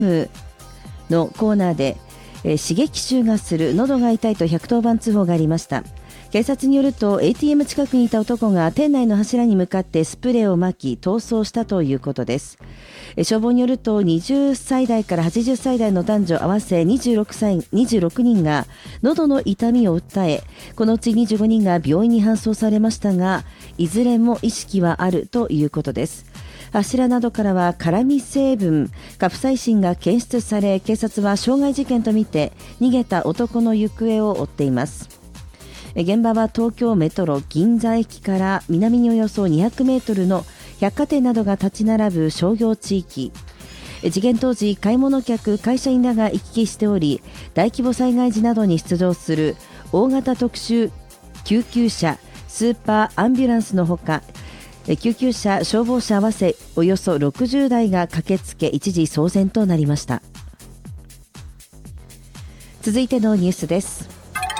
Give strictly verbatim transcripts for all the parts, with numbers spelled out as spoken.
のコーナーで、えー、刺激臭がする、喉が痛いとひゃくとおばん通報がありました。警察によると エーティーエム 近くにいた男が店内の柱に向かってスプレーをまき逃走したということです。消防によるとにじゅっさい代からはちじゅっさい代の男女合わせにじゅうろくさいにじゅうろくにんが喉の痛みを訴え、このうちにじゅうごにんが病院に搬送されましたが、いずれも意識はあるということです。柱などからは辛味成分カプサイシンが検出され、警察は傷害事件とみて逃げた男の行方を追っています。現場は東京メトロ銀座駅から南におよそにひゃくメートルの百貨店などが立ち並ぶ商業地域。事件当時、買い物客、会社員らが行き来しており、大規模災害時などに出動する大型特殊救急車、スーパーアンビュランスのほか、救急車、消防車合わせおよそろくじゅうだいが駆けつけ、一時騒然となりました。続いてのニュースです。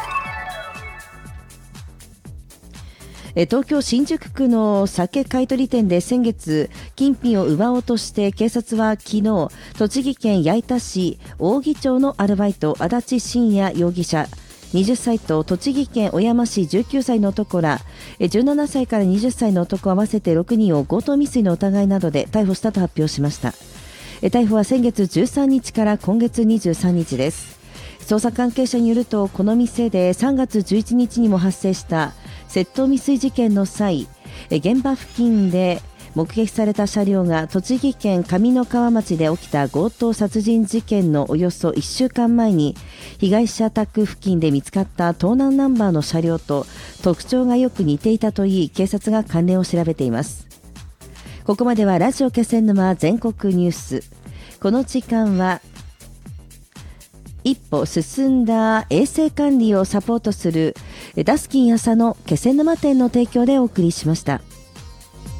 東京新宿区の酒買取店で先月金品を奪おうとして警察は昨日、栃木県矢板市扇町のアルバイト足立真也容疑者はたちと栃木県小山市じゅうきゅうさいの男らじゅうななさいからはたちの男合わせてろくにんを強盗未遂の疑いなどで逮捕したと発表しました。逮捕は先月じゅうさんにちから今月にじゅうさんにちです。捜査関係者によると、この店でさんがつじゅういちにちにも発生した窃盗未遂事件の際、現場付近で目撃された車両が栃木県上三川町で起きた強盗殺人事件のおよそいっしゅうかんまえに被害者宅付近で見つかった盗難ナンバーの車両と特徴がよく似ていたといい、警察が関連を調べています。ここまではラジオ気仙沼全国ニュース。この時間は一歩進んだ衛生管理をサポートするダスキン朝の気仙沼店の提供でお送りしました。